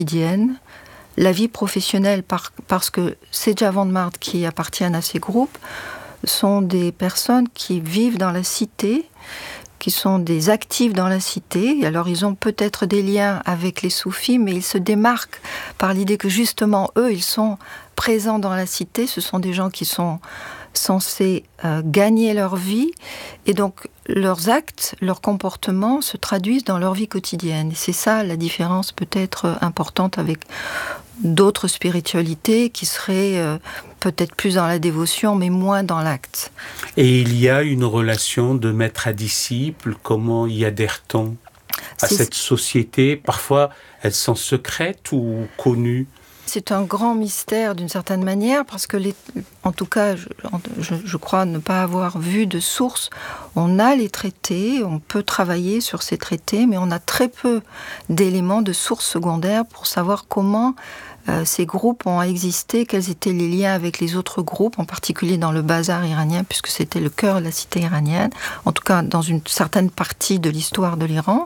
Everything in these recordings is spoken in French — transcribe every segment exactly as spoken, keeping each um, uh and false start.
quotidienne, la vie professionnelle, par, parce que ces Javandmards qui appartiennent à ces groupes sont des personnes qui vivent dans la cité, qui sont des actifs dans la cité. Alors ils ont peut-être des liens avec les soufis, mais ils se démarquent par l'idée que justement eux, ils sont présents dans la cité. Ce sont des gens qui sont censés euh, gagner leur vie, et donc leurs actes, leurs comportements se traduisent dans leur vie quotidienne. Et c'est ça la différence peut-être importante avec d'autres spiritualités qui seraient euh, peut-être plus dans la dévotion, mais moins dans l'acte. Et il y a une relation de maître à disciple. Comment y adhère-t-on à c'est... cette société? Parfois, elles sont secrètes ou connues? C'est un grand mystère d'une certaine manière, parce que, les, en tout cas, je, je, je crois ne pas avoir vu de source. On a les traités, on peut travailler sur ces traités, mais on a très peu d'éléments de sources secondaires pour savoir comment euh, ces groupes ont existé, quels étaient les liens avec les autres groupes, en particulier dans le bazar iranien, puisque c'était le cœur de la cité iranienne, en tout cas dans une certaine partie de l'histoire de l'Iran.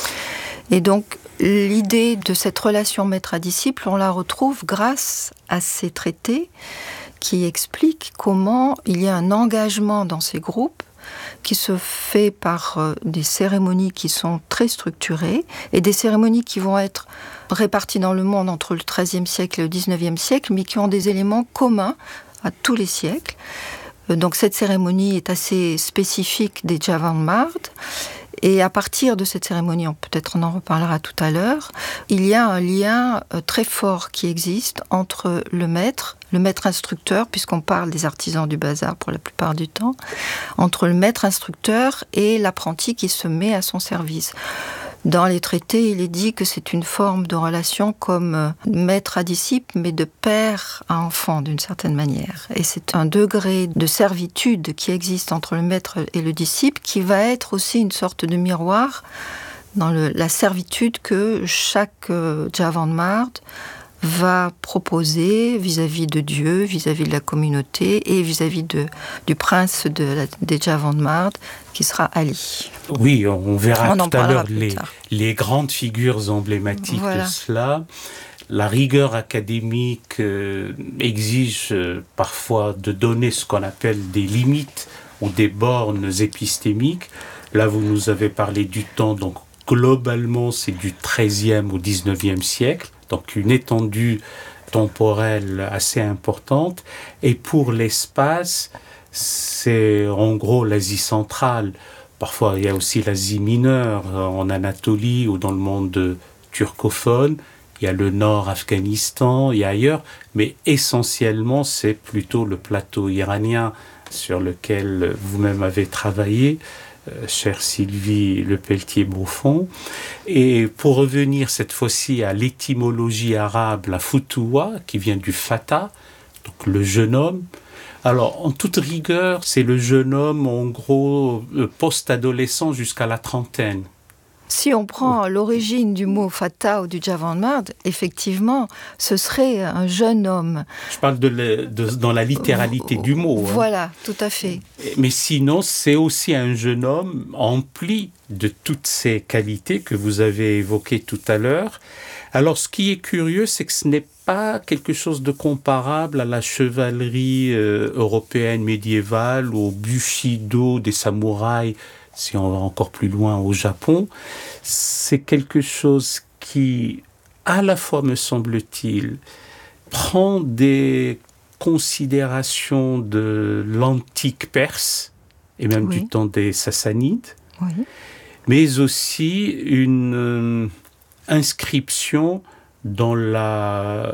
Et donc, l'idée de cette relation maître à disciple, on la retrouve grâce à ces traités qui expliquent comment il y a un engagement dans ces groupes qui se fait par des cérémonies qui sont très structurées et des cérémonies qui vont être réparties dans le monde entre le treizième siècle et le dix-neuvième siècle, mais qui ont des éléments communs à tous les siècles. Donc cette cérémonie est assez spécifique des Javandmards. Et à partir de cette cérémonie, on, peut-être on en reparlera tout à l'heure, il y a un lien très fort qui existe entre le maître, le maître instructeur, puisqu'on parle des artisans du bazar pour la plupart du temps, entre le maître instructeur et l'apprenti qui se met à son service. Dans les traités, il est dit que c'est une forme de relation comme maître à disciple, mais de père à enfant, d'une certaine manière. Et c'est un degré de servitude qui existe entre le maître et le disciple, qui va être aussi une sorte de miroir dans le, la servitude que chaque euh, Javandmard va proposer vis-à-vis de Dieu, vis-à-vis de la communauté et vis-à-vis de, du prince de la, des Javandmards, qui sera Ali. Oui, on verra on tout à l'heure les, les grandes figures emblématiques voilà. de cela. La rigueur académique euh, exige euh, parfois de donner ce qu'on appelle des limites ou des bornes épistémiques. Là, vous nous avez parlé du temps, donc globalement, c'est du treizième au dix-neuvième siècle. Donc une étendue temporelle assez importante. Et pour l'espace, c'est en gros l'Asie centrale. Parfois, il y a aussi l'Asie mineure, en Anatolie ou dans le monde turcophone. Il y a le nord Afghanistan, il y a ailleurs. Mais essentiellement, c'est plutôt le plateau iranien sur lequel vous-même avez travaillé. Euh, chère Sylvie Lepelletier-Beaufond. Et pour revenir cette fois-ci à l'étymologie arabe, la futuwa, qui vient du fata, donc le jeune homme. Alors, en toute rigueur, c'est le jeune homme, en gros, post-adolescent jusqu'à la trentaine. Si on prend l'origine du mot fata ou du Javandmard, effectivement, ce serait un jeune homme. Je parle de, le, de dans la littéralité du mot. Voilà, hein. tout à fait. Mais sinon, c'est aussi un jeune homme empli de toutes ces qualités que vous avez évoquées tout à l'heure. Alors, ce qui est curieux, c'est que ce n'est pas quelque chose de comparable à la chevalerie euh, européenne médiévale, au bushido des samouraïs, si on va encore plus loin au Japon. C'est quelque chose qui, à la fois, me semble-t-il, prend des considérations de l'antique Perse, et même oui. du temps des Sassanides, oui. mais aussi une euh, inscription dans la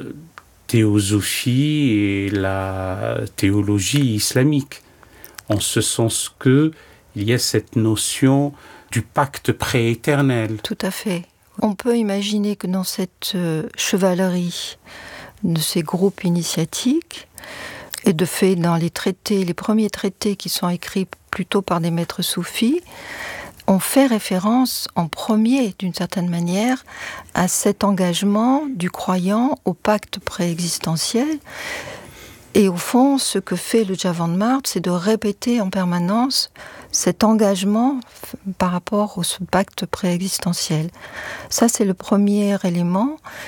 théosophie et la théologie islamique, en ce sens que il y a cette notion du pacte prééternel. Tout à fait. On peut imaginer que dans cette euh, chevalerie de ces groupes initiatiques, et de fait dans les traités, les premiers traités qui sont écrits plutôt par des maîtres soufis, on fait référence en premier, d'une certaine manière, à cet engagement du croyant au pacte préexistentiel Et au fond, ce que fait le Javandmarp, c'est de répéter en permanence cet engagement par rapport au ce pacte préexistentiel. Ça, c'est le premier élément.